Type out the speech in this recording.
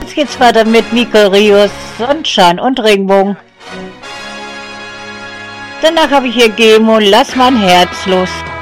Jetzt geht's weiter mit Mikel Rios, Sonnenschein und Regenbogen. Danach habe ich hier Gemo, lass mein Herz los.